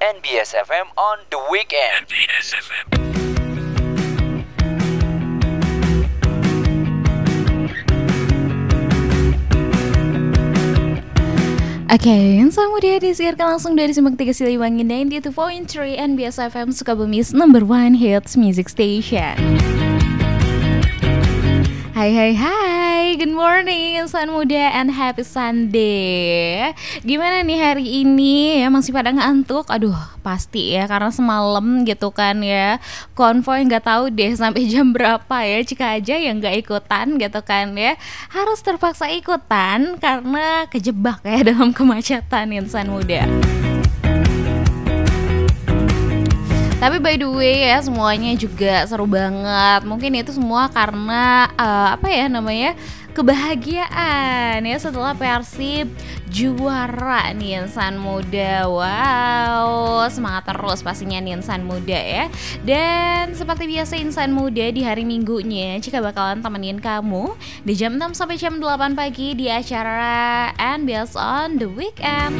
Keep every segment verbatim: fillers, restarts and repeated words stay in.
N B S F M on the weekend. N B S F M. Oke, okay, Insan Muda disiarkan langsung dari Simak Tiga Siliwangi sembilan puluh dua koma tiga N B S F M Sukabumi's number one hits music station. Hai hai hai, good morning Insan Muda and happy Sunday. Gimana nih hari ini ya, masih pada ngantuk? Aduh pasti ya, karena semalam gitu kan ya konvoy nggak tahu deh sampai jam berapa ya. Jika aja yang nggak ikutan gitu kan ya, harus terpaksa ikutan karena kejebak ya dalam kemacetan Insan Muda. Tapi by the way ya, semuanya juga seru banget. Mungkin itu semua karena uh, apa ya namanya, kebahagiaan ya setelah Persib juara nih Insan Muda. Wow, semangat terus pastinya nih Insan Muda ya. Dan seperti biasa Insan Muda di hari Minggunya Cika bakalan temenin kamu di jam enam sampai jam delapan pagi di acara N B S on the Weekend.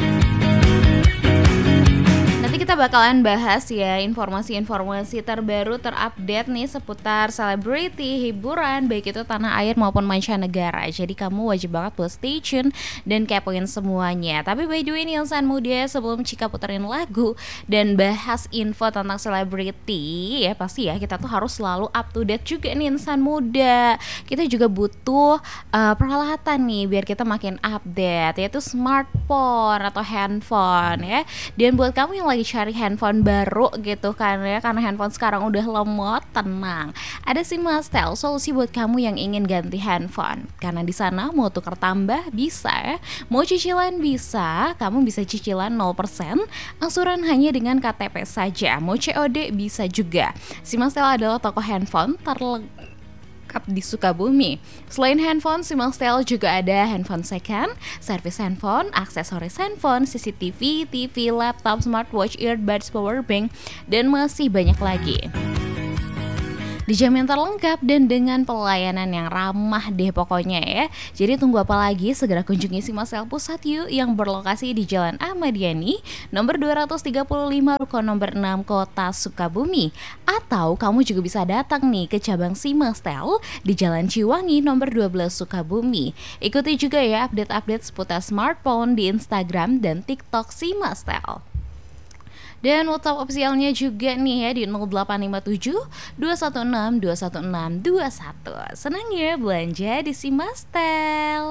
Nanti kita bakalan bahas ya informasi-informasi terbaru terupdate nih seputar selebriti, hiburan, baik itu tanah air maupun mancanegara. Jadi kamu wajib banget buat stay tune dan kepoin semuanya. Tapi by the way nih Insan Muda, sebelum Cika puterin lagu dan bahas info tentang selebriti ya, pasti ya kita tuh harus selalu up to date juga nih Insan Muda. Kita juga butuh uh, peralatan nih biar kita makin update, yaitu smartphone atau handphone ya. Dan buat kamu yang lagi cari handphone baru gitu kan ya, karena handphone sekarang udah lemot, tenang, ada Simastel, solusi buat kamu yang ingin ganti handphone. Karena di sana mau tukar tambah bisa ya, mau cicilan bisa, kamu bisa cicilan nol persen, angsuran hanya dengan K T P saja, mau C O D bisa juga. Simastel adalah toko handphone terlengkap di Sukabumi. Selain handphone, Simastel juga ada handphone second, servis handphone, aksesoris handphone, C C T V, T V, laptop, smartwatch, earbuds, powerbank, dan masih banyak lagi. Dijamin terlengkap dan dengan pelayanan yang ramah deh pokoknya ya. Jadi tunggu apa lagi, segera kunjungi Simastel Pusat yuk, yang berlokasi di Jalan Ahmad Yani nomor dua ratus tiga puluh lima Ruko nomor enam Kota Sukabumi. Atau kamu juga bisa datang nih ke cabang Simastel di Jalan Ciwangi nomor dua belas Sukabumi. Ikuti juga ya update-update seputar smartphone di Instagram dan TikTok Simastel. Dan WhatsApp officialnya juga nih ya di nol delapan lima tujuh dua satu enam dua satu enam dua satu. Senang ya belanja di Simastel.